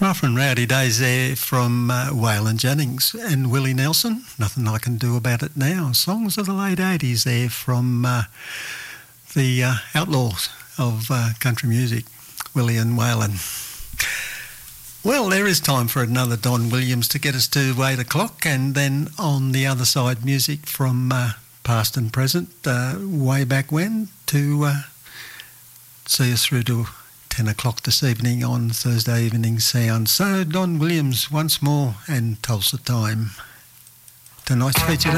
Rough and Rowdy Days there from Waylon Jennings and Willie Nelson. Nothing I Can Do About It Now. Songs of the late 80s there from the outlaws of country music, Willie and Waylon. Well, there is time for another Don Williams to get us to 8 o'clock, and then on the other side, music from past and present, way back when, to see us through to 10 o'clock this evening on Thursday Evening Sound. So Don Williams once more and Tulsa Time. Tonight's featured